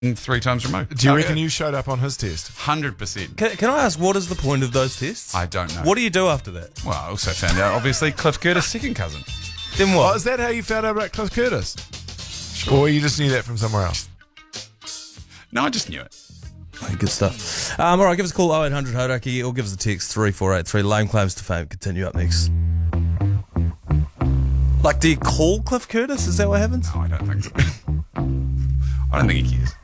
3 times removed. Do you reckon you showed up on his test? 100%. Can I ask, what is the point of those tests? I don't know. What do you do after that? Well, I also found out, obviously, Cliff Curtis' second cousin. Then Oh, what? is that how you found out about Cliff Curtis? Or you just knew that from somewhere else? No, I just knew it. Good stuff. All right, give us a call 0800 Hodaki or give us a text 3483. Lame claims to fame. Continue up next. Like, do you call Cliff Curtis? Is that what happens? No, I don't think so. I don't think he cares.